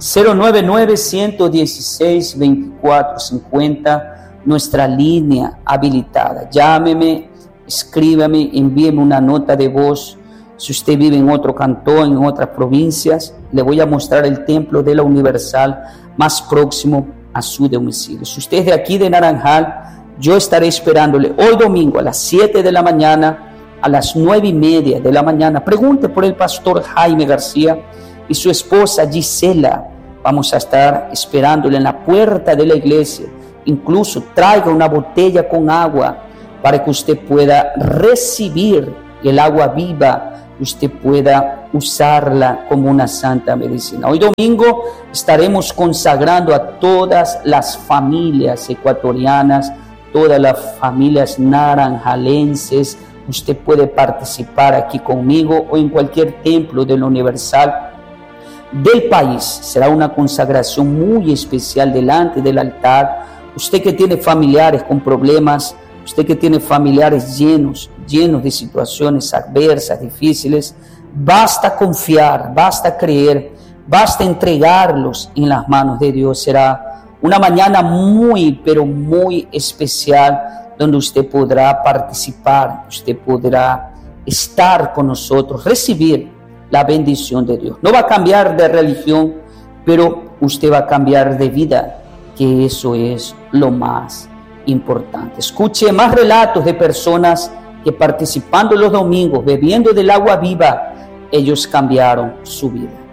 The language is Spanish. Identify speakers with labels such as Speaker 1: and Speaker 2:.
Speaker 1: 099-116-2450, nuestra línea habilitada. Llámeme, escríbame, envíeme una nota de voz. Si usted vive en otro cantón, en otras provincias, le voy a mostrar el templo de la Universal más próximo a su domicilio. Si usted es de aquí de Naranjal, yo estaré esperándole hoy domingo a las 7 de la mañana, a las 9:30 de la mañana. Pregunte por el pastor Jaime García y su esposa Gisela. Vamos a estar esperándole en la puerta de la iglesia. Incluso traiga una botella con agua para que usted pueda recibir el agua viva, usted pueda usarla como una santa medicina. Hoy domingo estaremos consagrando a todas las familias ecuatorianas, todas las familias naranjalenses. Usted puede participar aquí conmigo o en cualquier templo de la Universal del país. Será una consagración muy especial delante del altar. Usted que tiene familiares con problemas, usted que tiene familiares llenos de situaciones adversas, difíciles, basta confiar, basta creer, basta entregarlos en las manos de Dios. Será una mañana muy, pero muy especial, donde usted podrá participar, usted podrá estar con nosotros, recibir la bendición de Dios. No va a cambiar de religión, pero usted va a cambiar de vida, que eso es lo más importante. Escuche más relatos de personas que participando los domingos, bebiendo del agua viva, ellos cambiaron su vida.